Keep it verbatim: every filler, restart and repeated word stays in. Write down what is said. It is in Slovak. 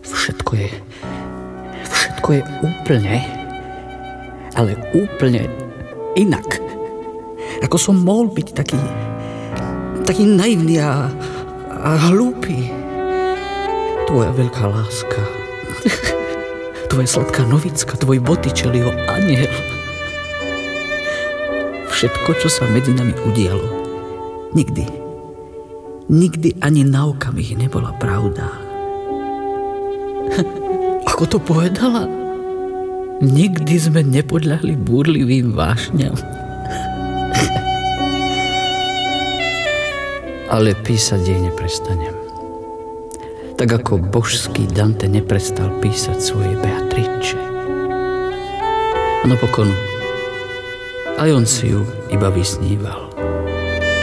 Všetko je... Všetko je úplne... Ale úplne inak. Ako som mohol byť taký... Taký naivný a... A hlúpy. Tvoja veľká láska. Tvoja sladká novicka. Tvoj Botticelliho aniel. Všetko, čo sa medzi nami udialo. Nikdy. Nikdy ani na okamih nebola pravda. Ako to povedala? Nikdy sme nepodľahli búrlivým vášňam. Ale písať jej neprestanem. Tak ako božský Dante neprestal písať svoje Beatrice. A napokon aj on si ju iba vysníval.